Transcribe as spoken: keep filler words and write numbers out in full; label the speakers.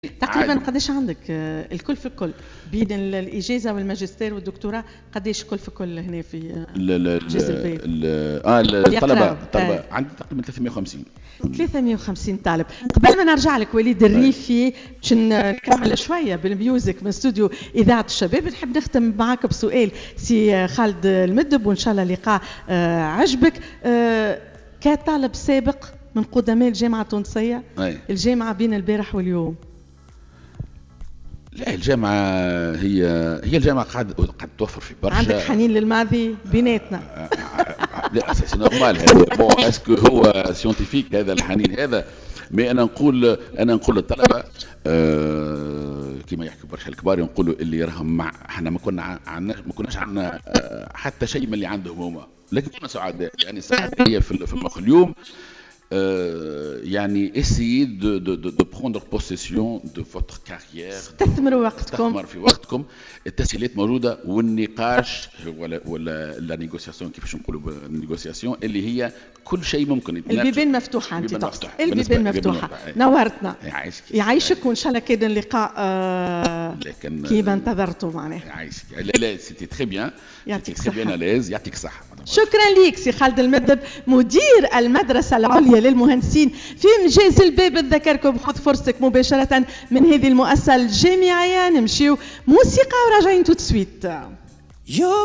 Speaker 1: تقريبا قداش عندك الكل في الكل بين الاجازه والماجستير والدكتوراه؟ قداش الكل في الكل هنا في جيز البيت؟
Speaker 2: اه الطلبه الطلبه عندي تقريبا ثلاثمائة وخمسين
Speaker 1: ثلاثمائة وخمسين طالب. قبل ما نرجع لك وليد الريفي باش نكمل شويه بالميوزك من استوديو اذاعه الشباب، نحب نختم معاك بسؤال سي خالد المدب، وان شاء الله لقاء آه عجبك. آه كطالب سابق من قدماء الجامعه التونسيه،
Speaker 2: أي.
Speaker 1: الجامعه بين البارح واليوم؟
Speaker 2: لا الجامعة هي هي الجامعة قاعد قاعد توفر في برشا.
Speaker 1: عندك حنين للماضي بيناتنا؟
Speaker 2: لا اساسي نورمال هذا. بون اسكو هو سيونتيفيك هذا الحنين هذا؟ مي انا نقول انا نقول للطلبة أه كما يحكوا برشا الكبار، يقولوا اللي راهم مع احنا ما كنا عنا ما كناش عندنا حتى شيء من اللي عندهم هما، لكن كنا سعداء. يعني السعادة هي في في المخ اليوم. Euh, يعني essayez de, de, de, de prendre possession de votre carrière.
Speaker 1: استثمروا وقتكم.
Speaker 2: استثمر في وقتكم. التسهيلات موجودة والنقاش ولا ولا لا نيغوسياسيون كيفاش نقولوا النيغوسياسيون اللي هي كل شيء ممكن.
Speaker 1: البيبان مفتوحة أنت تقصد؟ البيبان مفتوحة. نورتنا.
Speaker 2: يعيشك.
Speaker 1: يعيشك وإن شاء الله كان اللقاء آه كيما انتظرتوا معناها.
Speaker 2: يعيشك. لا لا سيتي تري بيان.
Speaker 1: يعطيك
Speaker 2: الصحة. تري بيان أليز. يعطيك الصحة.
Speaker 1: شكرا ليك سي خالد المدب مدير المدرسة العليا للمهندسين في جيز الباب. نذكركم خذ فرصتك مباشرة من هذه المؤسسة الجامعية. نمشيو موسيقى وراجعين تو سويت.